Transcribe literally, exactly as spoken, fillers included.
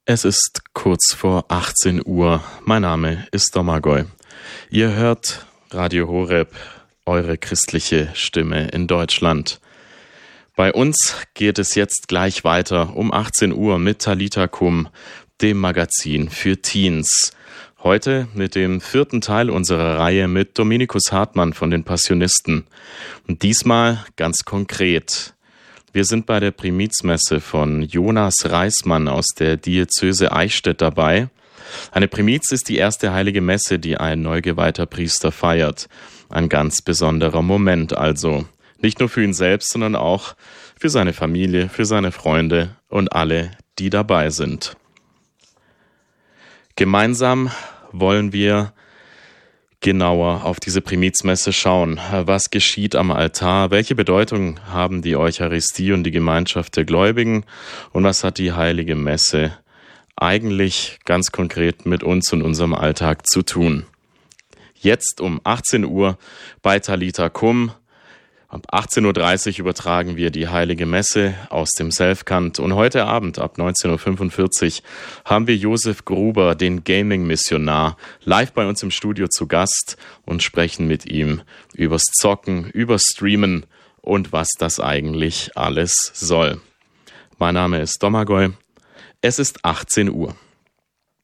Es ist kurz vor achtzehn Uhr. Mein Name ist Domagoj. Ihr hört Radio Horeb, eure christliche Stimme in Deutschland. Bei uns geht es jetzt gleich weiter um achtzehn Uhr mit Talita Kum, dem Magazin für Teens. Heute mit dem vierten Teil unserer Reihe mit Dominikus Hartmann von den Passionisten. Und diesmal ganz konkret. Wir sind bei der Primizmesse von Jonas Reismann aus der Diözese Eichstätt dabei. Eine Primiz ist die erste heilige Messe, die ein neugeweihter Priester feiert. Ein ganz besonderer Moment also. Nicht nur für ihn selbst, sondern auch für seine Familie, für seine Freunde und alle, die dabei sind. Gemeinsam wollen wir genauer auf diese Primizmesse schauen. Was geschieht am Altar? Welche Bedeutung haben die Eucharistie und die Gemeinschaft der Gläubigen? Und was hat die heilige Messe eigentlich ganz konkret mit uns und unserem Alltag zu tun? Jetzt um achtzehn Uhr bei Talita Kum. Ab achtzehn Uhr dreißig übertragen wir die Heilige Messe aus dem Selfkant. Und heute Abend ab neunzehn Uhr fünfundvierzig haben wir Josef Gruber, den Gaming-Missionar, live bei uns im Studio zu Gast und sprechen mit ihm übers Zocken, übers Streamen und was das eigentlich alles soll. Mein Name ist Domagoj. Es ist achtzehn Uhr.